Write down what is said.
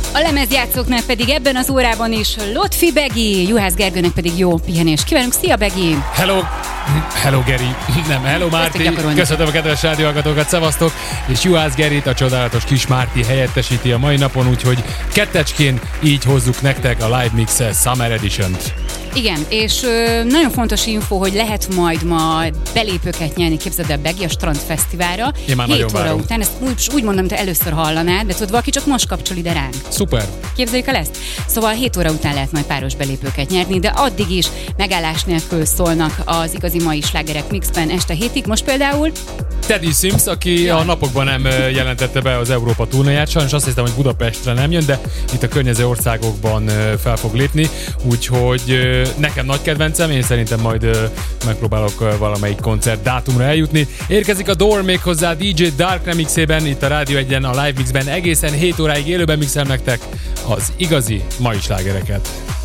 A lemezjátszóknak pedig ebben az órában is Lotfi Begi, Juhász Gergőnek pedig jó pihenést kívánunk. Szia Begi! Hello Geri, nem, hello Márti, köszönöm a kedves rádióhallgatókat, szevasztok, és Juhász Gerit, a csodálatos kis Márti helyettesíti a mai napon, úgyhogy kettecskén így hozzuk nektek a Live Mix Summer Edition-t. Igen, és nagyon fontos info, hogy lehet majd ma belépőket nyerni, képzeld el Begi, a Strand Fesztiválra. Én már 7 nagyon óra várom. után, ezt úgy mondom, mint először hallanád, de tudod, valaki csak most kapcsol ide ránk. Szuper. Képzeljük el ezt? Szóval 7 óra után lehet majd páros belépőket nyerni, de addig is megállás nélkül szólnak az igazi mai slágerek mixben este 7-ig. Most például Teddy Swims, aki a napokban nem jelentette be az Európa turnéját, sajnos azt hiszem, hogy Budapestre nem jön, de itt a környező országokban fel fog lépni, úgyhogy nekem nagy kedvencem, én szerintem majd megpróbálok valamelyik koncert dátumra eljutni. Érkezik a Door méghozzá DJ Dark remixében, itt a Rádió 1-en, a Live Mixben egészen 7 óráig élőben mixel nektek az igazi mai slágereket.